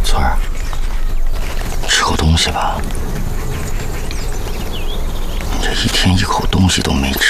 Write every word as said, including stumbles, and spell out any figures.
村儿，吃口东西吧。你这一天一口东西都没吃。